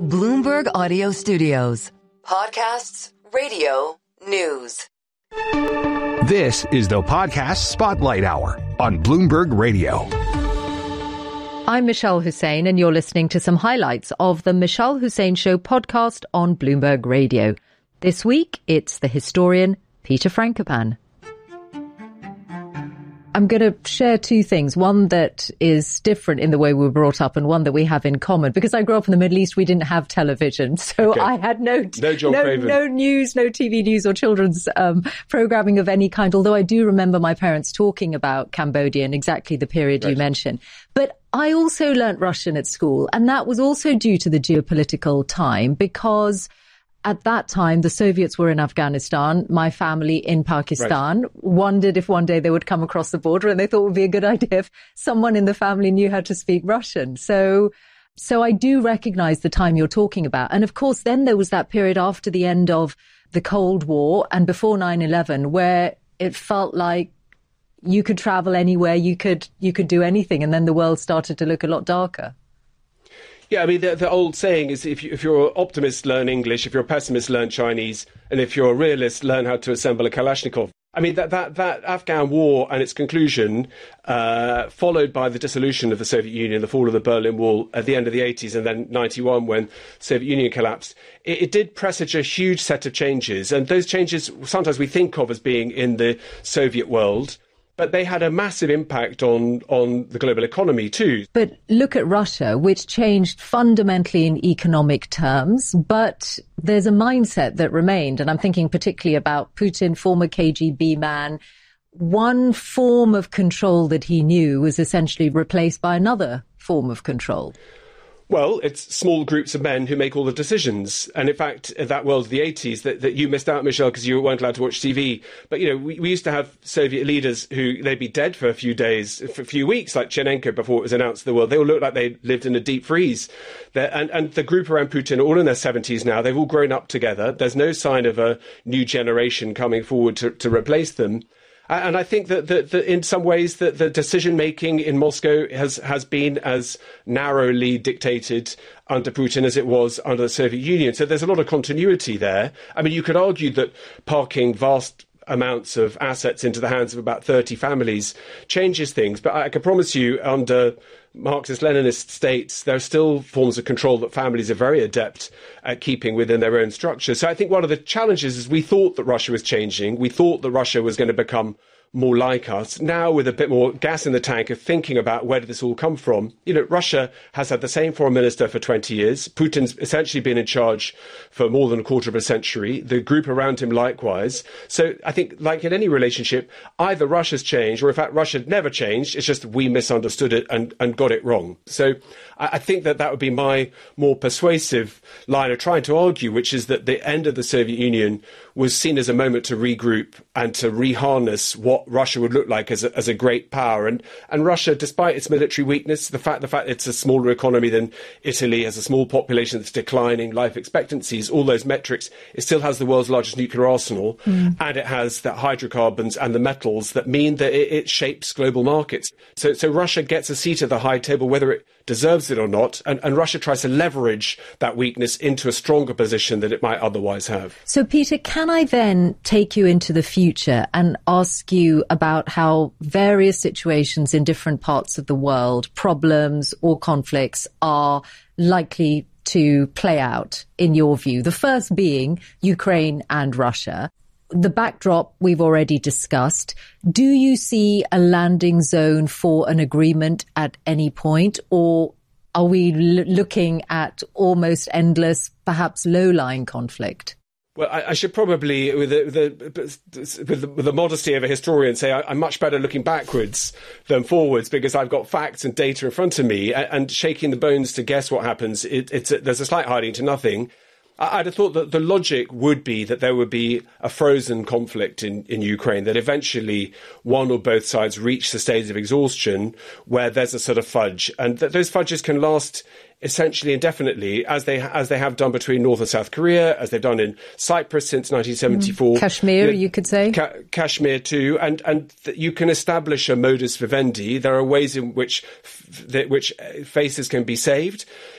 Bloomberg Audio Studios. Podcasts, radio, news. This is the Podcast Spotlight Hour on Bloomberg Radio. I'm Michelle Hussein, and you're listening to some highlights of the Michelle Hussein Show podcast on Bloomberg Radio. This week, it's the historian Peter Frankopan. I'm going to share two things, one that is different in the way we were brought up and one that we have in common. Because I grew up in the Middle East, we didn't have television. So I had no news, no TV news or children's programming of any kind. Although I do remember my parents talking about Cambodia and exactly the period you mentioned. But I also learnt Russian at school. And that was also due to the geopolitical time, because at that time, the Soviets were in Afghanistan, my family in Pakistan, wondered if one day they would come across the border, and they thought it would be a good idea if someone in the family knew how to speak Russian. So I do recognize the time you're talking about. And of course, then there was that period after the end of the Cold War and before 9/11 where it felt like you could travel anywhere, you could do anything. And then the world started to look a lot darker. Yeah, I mean, the old saying is if you're an optimist, learn English. If you're a pessimist, learn Chinese. And if you're a realist, learn how to assemble a Kalashnikov. I mean, that Afghan war and its conclusion, followed by the dissolution of the Soviet Union, the fall of the Berlin Wall at the end of the 80s, and then 91 when the Soviet Union collapsed, it did presage a huge set of changes. And those changes sometimes we think of as being in the Soviet world, but they had a massive impact on the global economy too. But look at Russia, which changed fundamentally in economic terms, but there's a mindset that remained. And I'm thinking particularly about Putin, former KGB man. One form of control that he knew was essentially replaced by another form of control. Well, it's small groups of men who make all the decisions. And in fact, that world of the 80s that you missed out, Michelle, because you weren't allowed to watch TV. But, you know, we used to have Soviet leaders who they'd be dead for a few days, for a few weeks, like Chernenko before it was announced to the world. They all looked like they lived in a deep freeze. And the group around Putin are all in their 70s now. They've all grown up together. There's no sign of a new generation coming forward to replace them. And I think that in some ways that the decision-making in Moscow has been as narrowly dictated under Putin as it was under the Soviet Union. So there's a lot of continuity there. I mean, you could argue that parking vast amounts of assets into the hands of about 30 families changes things. But I can promise you, under Marxist-Leninist states, there are still forms of control that families are very adept at keeping within their own structure. So I think one of the challenges is we thought that Russia was changing. We thought that Russia was going to become more like us. Now, with a bit more gas in the tank of thinking about where did this all come from, you know, Russia has had the same foreign minister for 20 years. Putin's essentially been in charge for more than a quarter of a century. The group around him likewise. So I think, like in any relationship, either Russia's changed or, in fact, Russia never changed. It's just we misunderstood it and got it wrong. So I think that would be my more persuasive line of trying to argue, which is that the end of the Soviet Union was seen as a moment to regroup and to reharness what Russia would look like as a great power. And Russia, despite its military weakness, the fact it's a smaller economy than Italy, has a small population that's declining, life expectancies, all those metrics, it still has the world's largest nuclear arsenal, and it has the hydrocarbons and the metals that mean that it shapes global markets. So Russia gets a seat at the high table, whether it deserves it or not, and Russia tries to leverage that weakness into a stronger position than it might otherwise have. So, Peter, can I then take you into the future and ask you about how various situations in different parts of the world, problems or conflicts, are likely to play out in your view? The first being Ukraine and Russia. The backdrop we've already discussed. Do you see a landing zone for an agreement at any point, or are we looking at almost endless, perhaps low-lying conflict? Well, I should probably, with the modesty of a historian, say I'm much better looking backwards than forwards, because I've got facts and data in front of me, and shaking the bones to guess what happens, there's a slight hiding to nothing. I'd have thought that the logic would be that there would be a frozen conflict in Ukraine, that eventually one or both sides reach the stage of exhaustion where there's a sort of fudge, and that those fudges can last essentially indefinitely, as they have done between North and South Korea, as they've done in Cyprus since 1974. Kashmir, you could say. Kashmir too, and you can establish a modus vivendi. There are ways in which faces can be saved.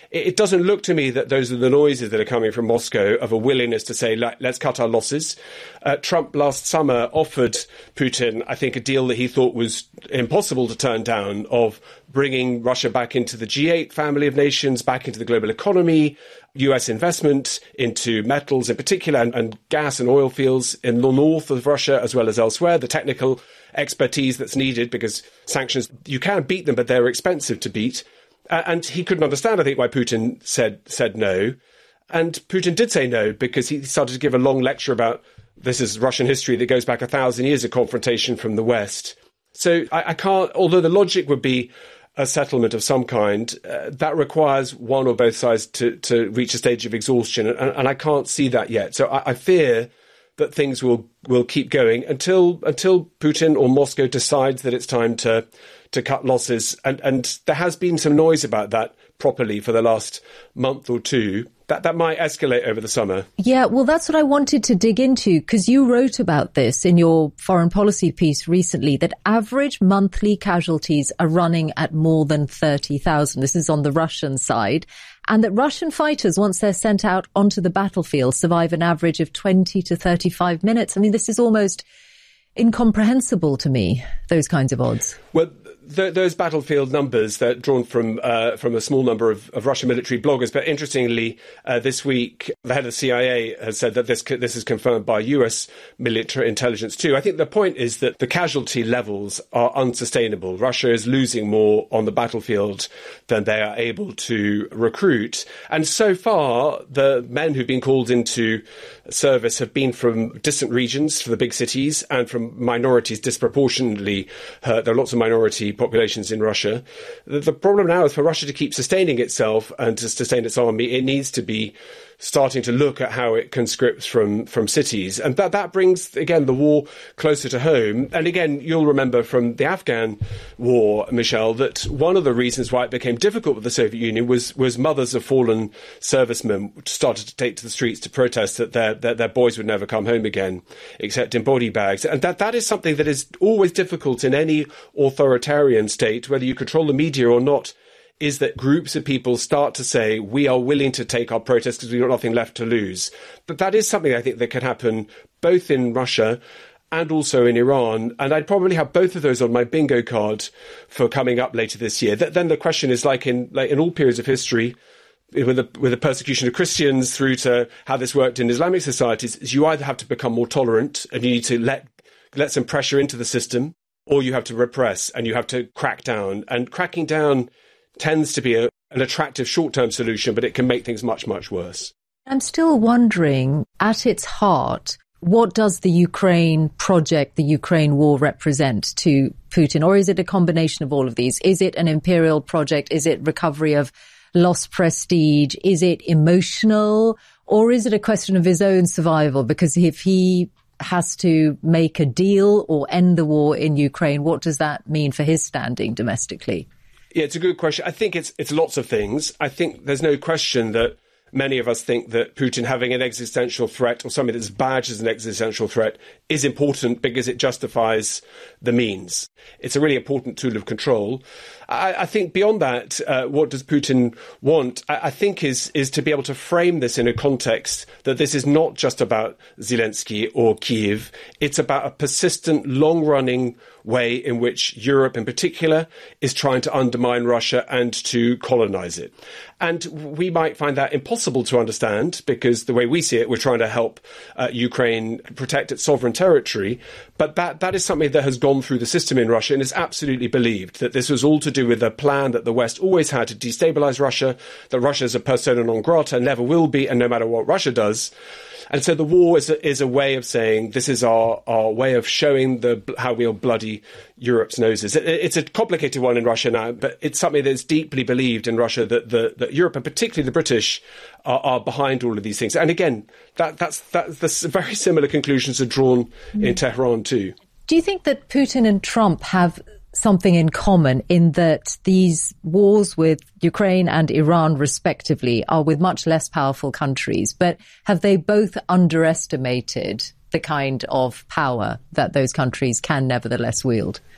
it doesn't look to me that those are the noises that are coming from Moscow of a willingness to say, let's cut our losses. Trump last summer offered Putin, I think, a deal that he thought was impossible to turn down, of bringing Russia back into the G8 family of nations, back into the global economy, US investment into metals in particular, and gas and oil fields in the north of Russia as well as elsewhere, the technical expertise that's needed, because sanctions, you can beat them, but they're expensive to beat. And he couldn't understand, I think, why Putin said no. And Putin did say no, because he started to give a long lecture about this is Russian history that goes back 1,000 years of confrontation from the West. So I can't, although the logic would be a settlement of some kind, that requires one or both sides to reach a stage of exhaustion. And I can't see that yet. So I fear that things will keep going until Putin or Moscow decides that it's time to cut losses. And there has been some noise about that properly for the last month or two. That might escalate over the summer. Yeah, well, that's what I wanted to dig into, because you wrote about this in your foreign policy piece recently, that average monthly casualties are running at more than 30,000. This is on the Russian side. And that Russian fighters, once they're sent out onto the battlefield, survive an average of 20 to 35 minutes. I mean, this is almost incomprehensible to me, those kinds of odds. Well, those battlefield numbers, they're drawn from a small number of Russian military bloggers. But interestingly, this week, the head of the CIA has said that this is confirmed by US military intelligence too. I think the point is that the casualty levels are unsustainable. Russia is losing more on the battlefield than they are able to recruit. And so far, the men who've been called into service have been from distant regions, from the big cities, and from minorities disproportionately hurt. There are lots of minority populations in Russia. The problem now is for Russia to keep sustaining itself and to sustain its army, it needs to be starting to look at how it conscripts from cities. And that brings, again, the war closer to home. And again, you'll remember from the Afghan war, Michelle, that one of the reasons why it became difficult with the Soviet Union was mothers of fallen servicemen started to take to the streets to protest that their boys would never come home again, except in body bags. And that is something that is always difficult in any authoritarian state, whether you control the media or not, is that groups of people start to say, we are willing to take our protest because we've got nothing left to lose. But that is something I think that could happen both in Russia and also in Iran. And I'd probably have both of those on my bingo card for coming up later this year. Then the question is, like in all periods of history, with the persecution of Christians through to how this worked in Islamic societies, is you either have to become more tolerant and you need to let some pressure into the system, or you have to repress and you have to crack down. And cracking down tends to be an attractive short-term solution, but it can make things much, much worse. I'm still wondering, at its heart, what does the Ukraine project, the Ukraine war represent to Putin? Or is it a combination of all of these? Is it an imperial project? Is it recovery of lost prestige? Is it emotional? Or is it a question of his own survival? Because if he has to make a deal or end the war in Ukraine, what does that mean for his standing domestically? Yeah, it's a good question. I think it's lots of things. I think there's no question that many of us think that Putin having an existential threat, or something that's badged as an existential threat, is important because it justifies the means. It's a really important tool of control. I think beyond that, what does Putin want? I think is to be able to frame this in a context that this is not just about Zelensky or Kyiv. It's about a persistent, long-running way in which Europe in particular is trying to undermine Russia and to colonize it. And we might find that impossible to understand because the way we see it, we're trying to help Ukraine protect its sovereign territory. But that is something that has gone through the system in Russia and is absolutely believed, that this was all to do with a plan that the West always had to destabilize Russia, that Russia is a persona non grata, never will be, and no matter what Russia does. And so the war is a way of saying this is our way of showing how we'll bloody Europe's noses. It's a complicated one in Russia now, but it's something that's deeply believed in Russia that Europe, and particularly the British, are behind all of these things. And again, that's very similar conclusions are drawn in Tehran too. Do you think that Putin and Trump have something in common in that these wars with Ukraine and Iran respectively are with much less powerful countries, but have they both underestimated the kind of power that those countries can nevertheless wield?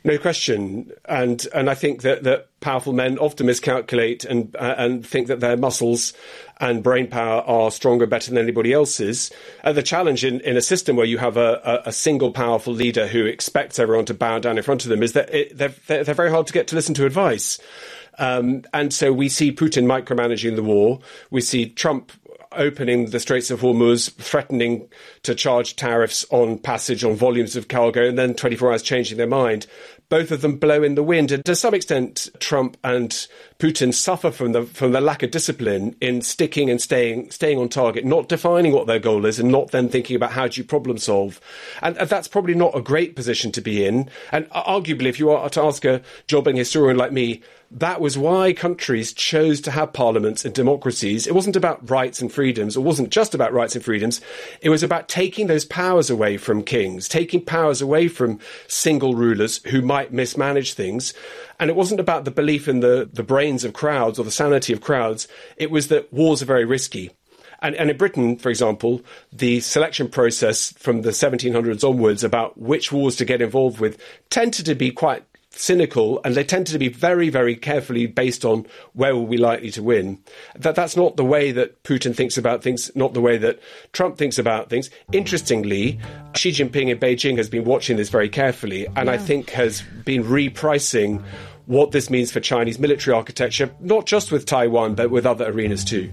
No question. And I think that powerful men often miscalculate and think that their muscles and brain power are stronger, better than anybody else's. The challenge in a system where you have a single powerful leader who expects everyone to bow down in front of them is that they're very hard to get to listen to advice. And so we see Putin micromanaging the war. We see Trump opening the Straits of Hormuz, threatening to charge tariffs on passage on volumes of cargo, and then 24 hours changing their mind. Both of them blow in the wind. And to some extent, Trump and Putin suffer from the lack of discipline in sticking and staying on target, not defining what their goal is and not then thinking about how do you problem solve. And that's probably not a great position to be in. And arguably, if you are to ask a jobbing historian like me, that was why countries chose to have parliaments and democracies. It wasn't about rights and freedoms. It wasn't just about rights and freedoms. It was about taking those powers away from kings, taking powers away from single rulers who might mismanage things. And it wasn't about the belief in the brains of crowds or the sanity of crowds. It was that wars are very risky. And in Britain, for example, the selection process from the 1700s onwards about which wars to get involved with tended to be quite cynical, and they tended to be very, very carefully based on where were we likely to win. That's not the way that Putin thinks about things, not the way that Trump thinks about things. Interestingly, Xi Jinping in Beijing has been watching this very carefully, and I think has been repricing what this means for Chinese military architecture, not just with Taiwan, but with other arenas too.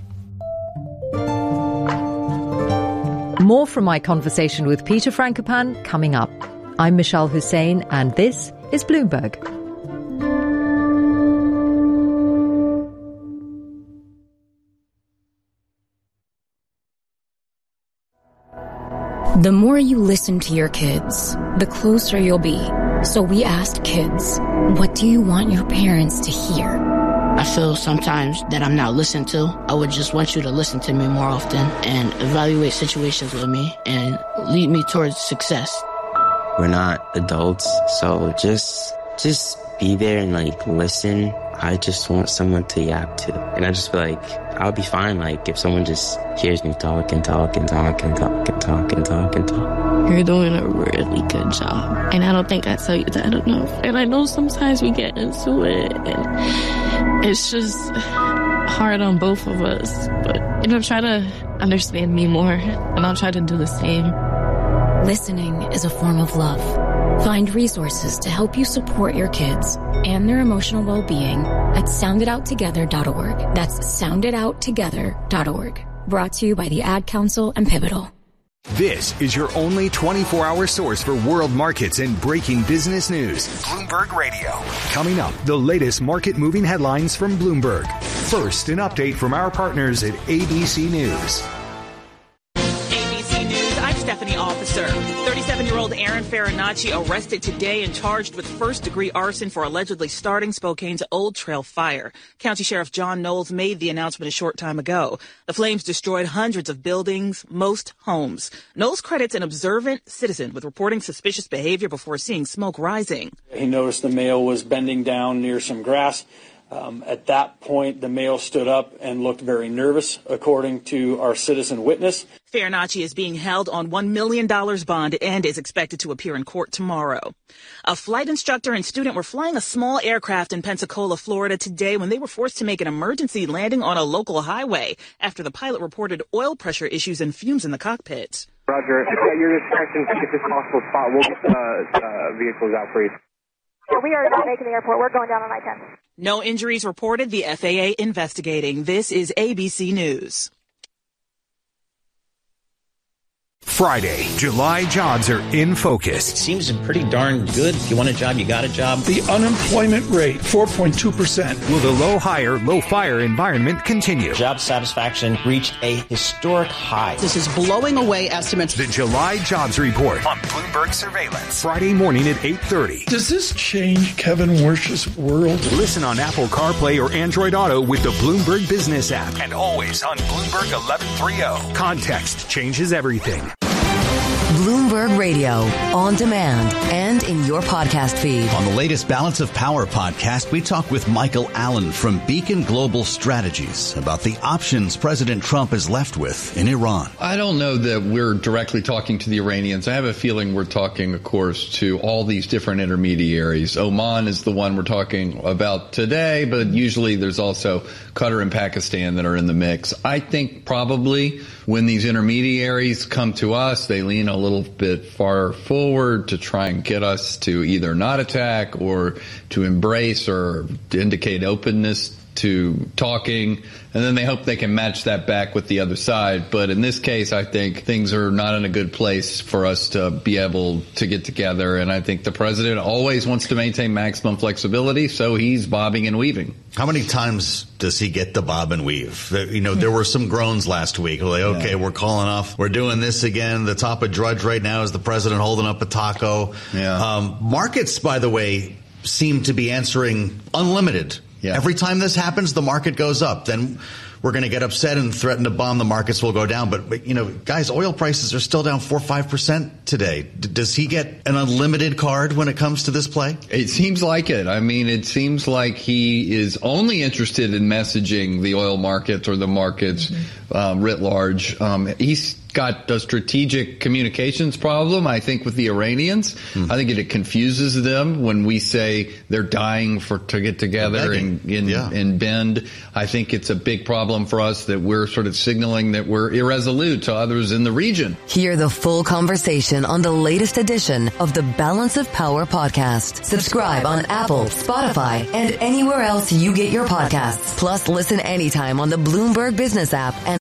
More from my conversation with Peter Frankopan coming up. I'm Michelle Hussein, and this is Bloomberg. The more you listen to your kids, the closer you'll be. So we asked kids, what do you want your parents to hear? I feel sometimes that I'm not listened to. I would just want you to listen to me more often and evaluate situations with me and lead me towards success. We're not adults, so just be there and listen. I just want someone to yap to. And I just feel like I'll be fine if someone just hears me talk and talk and talk and talk and talk and talk and talk. You're doing a really good job. And I don't think I tell you that enough. And I know sometimes we get into it and it's just hard on both of us. But try to understand me more and I'll try to do the same. Listening is a form of love. Find resources to help you support your kids and their emotional well-being at sounditouttogether.org. That's sounditouttogether.org. Brought to you by the Ad Council and Pivotal. This is your only 24-hour source for world markets and breaking business news. Bloomberg Radio. Coming up, the latest market-moving headlines from Bloomberg. First, an update from our partners at ABC News. Stephanie Officer. 37-year-old Aaron Farinacci arrested today and charged with first-degree arson for allegedly starting Spokane's Old Trail fire. County Sheriff John Knowles made the announcement a short time ago. The flames destroyed hundreds of buildings, most homes. Knowles credits an observant citizen with reporting suspicious behavior before seeing smoke rising. He noticed the male was bending down near some grass. At that point, the male stood up and looked very nervous, according to our citizen witness. Farinacci is being held on $1 million bond and is expected to appear in court tomorrow. A flight instructor and student were flying a small aircraft in Pensacola, Florida today when they were forced to make an emergency landing on a local highway after the pilot reported oil pressure issues and fumes in the cockpit. Roger. At your discretion, safest possible spot. We'll get vehicles out for you. We are not making the airport. We're going down on I-10. No injuries reported. The FAA investigating. This is ABC News. Friday, July jobs are in focus. It seems pretty darn good. If you want a job, you got a job. The unemployment rate, 4.2%. Will the low fire environment continue? Job satisfaction reached a historic high. This is blowing away estimates. The July jobs report on Bloomberg Surveillance. Friday morning at 8:30. Does this change Kevin Warsh's world? Listen on Apple CarPlay or Android Auto with the Bloomberg Business app. And always on Bloomberg 1130. Context changes everything. Bloomberg Radio, on demand and in your podcast feed. On the latest Balance of Power podcast, we talk with Michael Allen from Beacon Global Strategies about the options President Trump is left with in Iran. I don't know that we're directly talking to the Iranians. I have a feeling we're talking, of course, to all these different intermediaries. Oman is the one we're talking about today, but usually there's also Qatar and Pakistan that are in the mix. I think probably when these intermediaries come to us, they lean a little bit far forward to try and get us to either not attack or to embrace or to indicate openness to talking, and then they hope they can match that back with the other side. But in this case, I think things are not in a good place for us to be able to get together, and I think the president always wants to maintain maximum flexibility, so he's bobbing and weaving. How many times does he get to bob and weave? You know, there were some groans last week. Like, okay, we're calling off. We're doing this again. The top of Drudge right now is the president holding up a taco. Markets, by the way, seem to be answering unlimited. Every time this happens, the market goes up. Then we're going to get upset and threaten to bomb. The markets will go down. But, you know, guys, oil prices are still down 4 or 5% today. Does he get an unlimited card when it comes to this play? It seems like it. I mean, it seems like he is only interested in messaging the oil markets or the markets writ large. He's got a strategic communications problem, I think, with the Iranians. I think it confuses them when we say they're dying to get together and bend. I think it's a big problem for us that we're sort of signaling that we're irresolute to others in the region. Hear the full conversation on the latest edition of the Balance of Power podcast. Subscribe on Apple, Spotify, and anywhere else you get your podcasts. Plus, listen anytime on the Bloomberg Business app and